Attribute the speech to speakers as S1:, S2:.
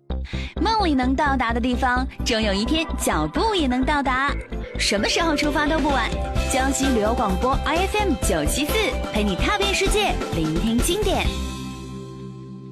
S1: 梦里能到达的地方，终有一天脚步也能到达。什么时候出发都不晚。江西旅游广播 IFM 974陪你踏遍世界，聆听经典。